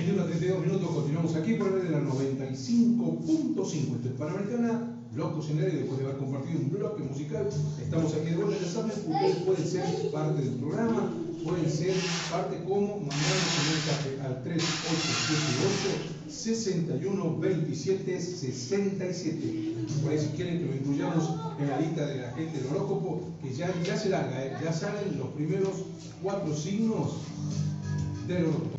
21:32, continuamos aquí por el de la 95.5. Esto es Panamericana, Locos en el Aire. Después de haber compartido un bloque musical, estamos aquí de vuelta. Ya saben, ustedes pueden ser parte del programa, pueden ser parte como mandando un mensaje al 3878-612767. Por ahí, si quieren que lo incluyamos en la lista de la gente del horóscopo, que ya se larga, ya salen los primeros 4 signos del horóscopo.